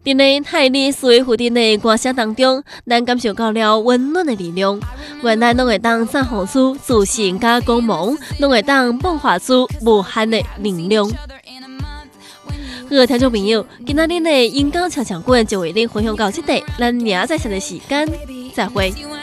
伫咧海里水浮沉的歌声当中，咱感受到了温暖的力量。原来拢会当散发出自信甲光芒，拢会当迸发出无限的能量。好，听众朋友，今仔日的演讲敲墙棍就为您分享到这里，咱明仔载的时间再会。